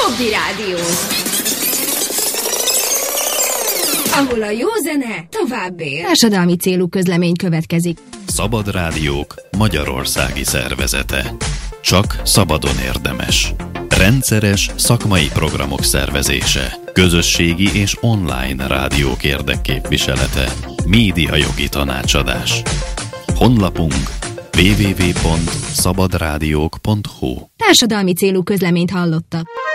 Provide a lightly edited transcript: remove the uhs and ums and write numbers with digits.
Jobbi Rádió, ahol a jó zene tovább él. Társadalmi célú közlemény következik. Szabad Rádiók Magyarországi Szervezete. Csak szabadon érdemes. Rendszeres szakmai programok szervezése. Közösségi és online rádiók érdekképviselete. Médiajogi tanácsadás. Honlapunk www.szabadrádiók.hu. Társadalmi célú közleményt hallottak.